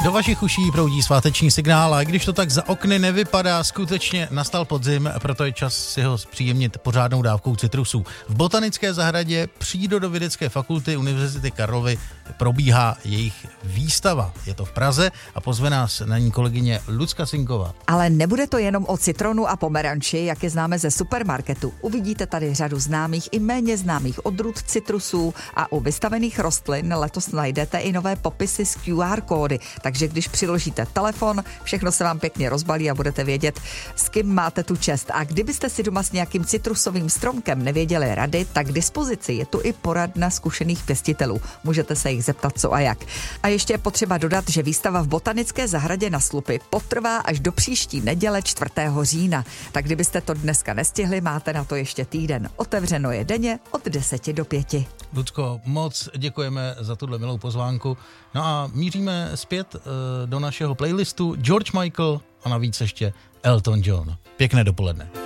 Do vašich uší proudí sváteční signál a když to tak za okny nevypadá, skutečně nastal podzim, proto je čas si ho zpříjemnit pořádnou dávkou citrusů. V Botanické zahradě Přírodovědecké fakulty Univerzity Karlovy probíhá jejich výstava. Je to v Praze a pozve nás na ní kolegyně Lucka Sinková. Ale nebude to jenom o citronu a pomeranči, jak je známe ze supermarketu. Uvidíte tady řadu známých i méně známých odrůd citrusů a u vystavených rostlin letos najdete i nové popisy s QR kódy. Takže když přiložíte telefon, všechno se vám pěkně rozbalí a budete vědět, s kým máte tu čest. A kdybyste si doma s nějakým citrusovým stromkem nevěděli rady, tak k dispozici je tu i poradna zkušených pěstitelů. Můžete se jich zeptat co a jak. A ještě je potřeba dodat, že výstava v Botanické zahradě na Slupy potrvá až do příští neděle 4. října. Tak kdybyste to dneska nestihli, máte na to ještě týden. Otevřeno je denně od 10 do 5. Lucko, moc děkujeme za tuhle milou pozvánku. No a míříme zpět do našeho playlistu George Michael a navíc ještě Elton John. Pěkné dopoledne.